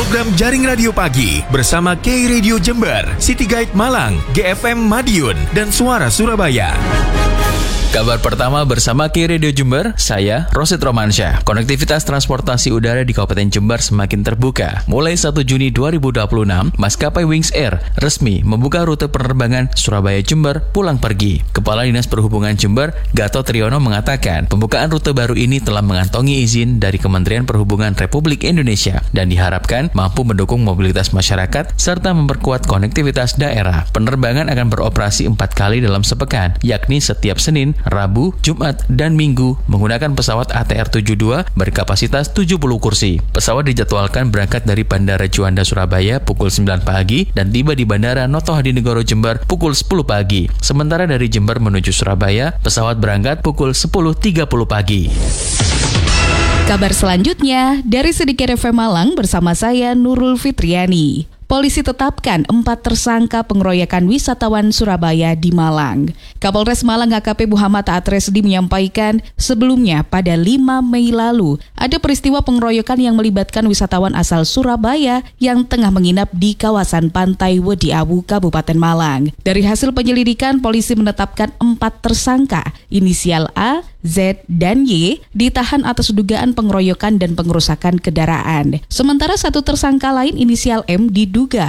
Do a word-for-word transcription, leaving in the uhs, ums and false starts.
Program Jaring Radio Pagi bersama K Radio Jember, City Guide Malang, G F M Madiun, dan Suara Surabaya. Kabar pertama bersama K Radio Jember, saya Rosid Romansyah. Konektivitas transportasi udara di Kabupaten Jember semakin terbuka. Mulai satu Juni dua ribu dua puluh enam, Maskapai Wings Air resmi membuka rute penerbangan Surabaya-Jember pulang pergi. Kepala Dinas Perhubungan Jember, Gatot Triyono mengatakan, pembukaan rute baru ini telah mengantongi izin dari Kementerian Perhubungan Republik Indonesia dan diharapkan mampu mendukung mobilitas masyarakat serta memperkuat konektivitas daerah. Penerbangan akan beroperasi empat kali dalam sepekan, yakni setiap Senin, Rabu, Jumat, dan Minggu menggunakan pesawat A T R tujuh puluh dua berkapasitas tujuh puluh kursi. Pesawat dijadwalkan berangkat dari Bandara Juanda Surabaya pukul sembilan pagi dan tiba di Bandara Noto Hadinegoro Jember pukul sepuluh pagi. Sementara dari Jember menuju Surabaya, pesawat berangkat pukul sepuluh tiga puluh pagi. Kabar selanjutnya dari Sedikit F M Malang bersama saya Nurul Fitriani. Polisi tetapkan empat tersangka pengeroyokan wisatawan Surabaya di Malang. Kapolres Malang A K P Muhammad Atresdi menyampaikan sebelumnya pada lima Mei lalu ada peristiwa pengeroyokan yang melibatkan wisatawan asal Surabaya yang tengah menginap di kawasan Pantai Wedi Awu, Kabupaten Malang. Dari hasil penyelidikan, polisi menetapkan empat tersangka inisial A, Z, dan Y ditahan atas dugaan pengeroyokan dan pengerusakan kendaraan. Sementara satu tersangka lain inisial M diduga